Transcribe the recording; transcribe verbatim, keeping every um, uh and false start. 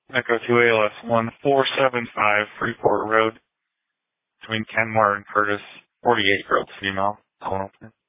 Echo two A L S one four seven five Freeport Road between Kenmore and Curtis, forty-eight girls female.